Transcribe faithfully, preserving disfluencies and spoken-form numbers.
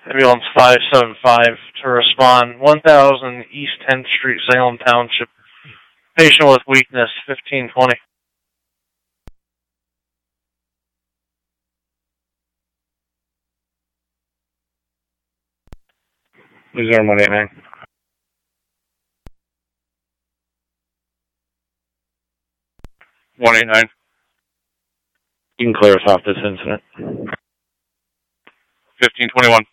Ambulance five seven five to respond. one thousand East tenth Street, Salem Township. Patient with weakness, fifteen twenty. Zero one eight nine. one eight nine. You can clear us off this incident. fifteen twenty-one.